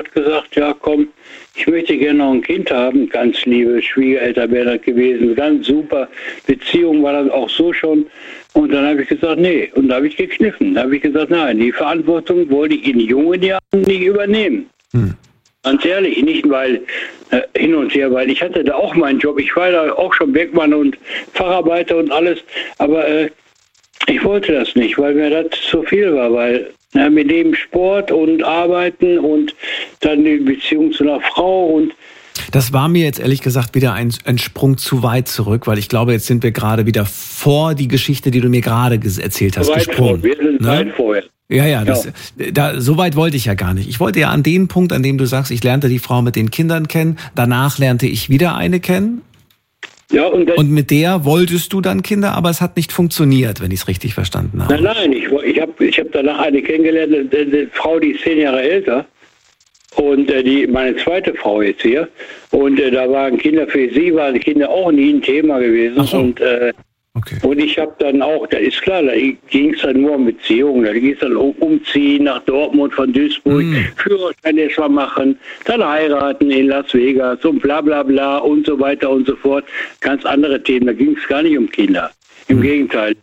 hat gesagt, ja komm, ich möchte gerne noch ein Kind haben. Ganz liebe Schwiegereltern wären das gewesen, ganz super Beziehung war das auch so schon. Und dann habe ich gesagt, nee. Und da habe ich gekniffen. Da habe ich gesagt, nein, die Verantwortung wollte ich in jungen Jahren nicht übernehmen. Ganz ehrlich, nicht weil hin und her, weil ich hatte da auch meinen Job. Ich war da auch schon Bergmann und Facharbeiter und alles. Aber ich wollte das nicht, weil mir das zu viel war, weil mit dem Sport und Arbeiten und dann die Beziehung zu einer Frau und das war mir jetzt ehrlich gesagt wieder ein Sprung zu weit zurück, weil ich glaube, jetzt sind wir gerade wieder vor die Geschichte, die du mir gerade erzählt hast, gesprungen. Wir sind weit vorher. Ja, so weit wollte ich ja gar nicht. Ich wollte ja an den Punkt, an dem du sagst, ich lernte die Frau mit den Kindern kennen, danach lernte ich wieder eine kennen. Ja, und mit der wolltest du dann Kinder, aber es hat nicht funktioniert, wenn ich es richtig verstanden habe. Nein, ich hab danach eine kennengelernt, eine Frau, die ist 10 Jahre älter. Und meine zweite Frau jetzt hier. Und da waren Kinder, für sie waren Kinder auch nie ein Thema gewesen. Ach so. Und ich habe dann auch, da ist klar, da ging es dann nur um Beziehungen. Da ging es dann umziehen nach Dortmund von Duisburg, Führerschein erstmal machen, dann heiraten in Las Vegas und bla bla bla und so weiter und so fort. Ganz andere Themen, da ging es gar nicht um Kinder. Im Gegenteil,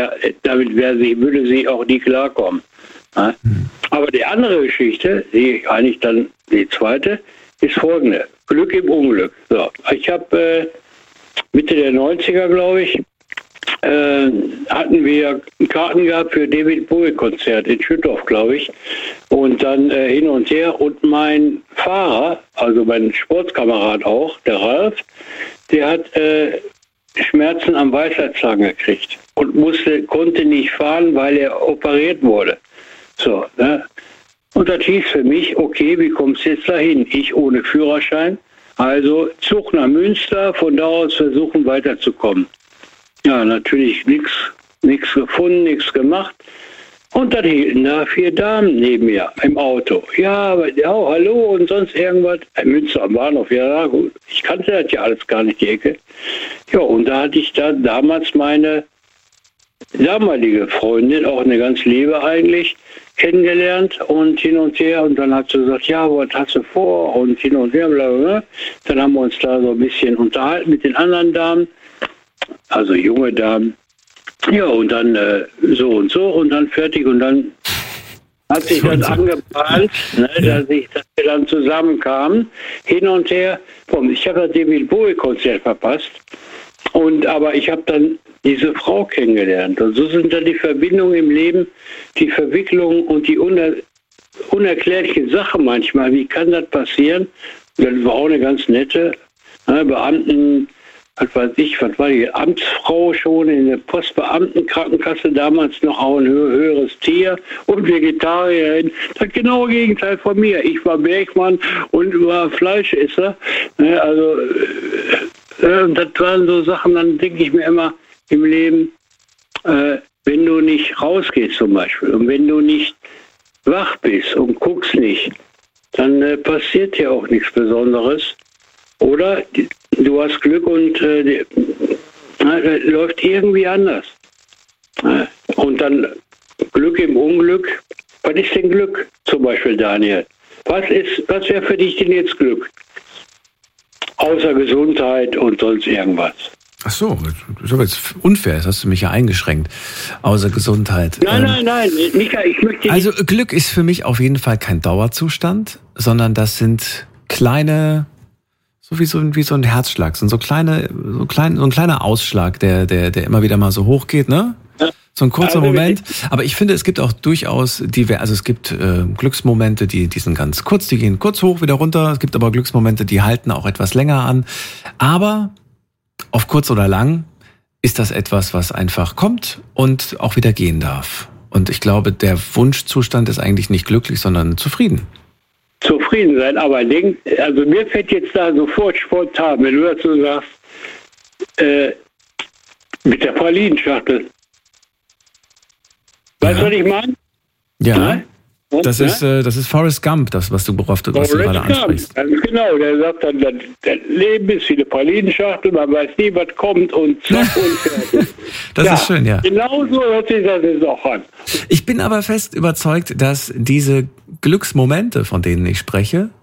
würde sie auch nie klarkommen. Ja? Aber die andere Geschichte, die eigentlich dann die zweite, ist folgende. Glück im Unglück. So, ich habe Mitte der 90er, glaube ich, hatten wir Karten gehabt für David Bowie-Konzert in Schüttorf, glaube ich. Und dann hin und her. Und mein Fahrer, also mein Sportskamerad auch, der Ralf, der hat Schmerzen am Weisheitszahn gekriegt und konnte nicht fahren, weil er operiert wurde. So, ne? Und das hieß für mich, okay, wie kommst du jetzt dahin? Ich ohne Führerschein, also Zug nach Münster, von da aus versuchen weiterzukommen. Ja, natürlich nichts gefunden, nichts gemacht. Und dann hielten da 4 Damen neben mir im Auto. Ja, hallo und sonst irgendwas. Münster am Bahnhof, ja gut. Ich kannte das ja alles gar nicht, die Ecke. Ja, und da hatte ich dann damals meine damalige Freundin, auch eine ganz liebe eigentlich, kennengelernt und hin und her. Und dann hat sie gesagt, ja, was hast du vor? Und hin und her, bla bla bla. Dann haben wir uns da so ein bisschen unterhalten mit den anderen Damen, also junge Damen. Ja, und dann so und dann fertig. Und dann hat sich das angebahnt, ne, dass wir dann zusammenkamen, hin und her. Ich habe das David Bowie-Konzert verpasst. Aber ich habe dann diese Frau kennengelernt. Und so sind dann die Verbindungen im Leben, die Verwicklungen und die unerklärlichen Sachen manchmal. Wie kann das passieren? Das war auch eine ganz nette Beamten, was war die Amtsfrau schon in der Postbeamtenkrankenkasse, damals noch auch ein höheres Tier und Vegetarierin. Das genaue Gegenteil von mir. Ich war Bergmann und war Fleischesser. Also das waren so Sachen, dann denke ich mir immer im Leben, wenn du nicht rausgehst zum Beispiel und wenn du nicht wach bist und guckst nicht, dann passiert ja auch nichts Besonderes. Oder du hast Glück und läuft irgendwie anders. Und dann Glück im Unglück. Was ist denn Glück zum Beispiel, Daniel? Was wäre für dich denn jetzt Glück? Außer Gesundheit und sonst irgendwas. Ach so, das ist aber jetzt unfair, das hast du mich ja eingeschränkt. Außer Gesundheit. Nein, Micha, ich möchte nicht. Also Glück ist für mich auf jeden Fall kein Dauerzustand, sondern das sind kleine, so wie so ein Herzschlag, so ein kleiner Ausschlag, der immer wieder mal so hochgeht, ne? Ja. So ein kurzer Moment. Aber ich finde, es gibt auch durchaus es gibt Glücksmomente, die sind ganz kurz, die gehen kurz hoch, wieder runter. Es gibt aber Glücksmomente, die halten auch etwas länger an. Aber auf kurz oder lang ist das etwas, was einfach kommt und auch wieder gehen darf. Und ich glaube, der Wunschzustand ist eigentlich nicht glücklich, sondern zufrieden. Zufrieden sein, aber also mir fällt jetzt da sofort spontan, wenn du dazu sagst, mit der Pralinenschachtel. Weißt du, was ich meine? Ja. Das ist Forrest Gump, worauf du gerade ansprichst. Ganz genau, der sagt dann, das Leben ist wie eine Pralinenschachtel, man weiß nie, was kommt und zack und fertig. Das ist schön, ja. Genau so hört sich das jetzt auch an. Ich bin aber fest überzeugt, dass diese Glücksmomente, von denen ich spreche,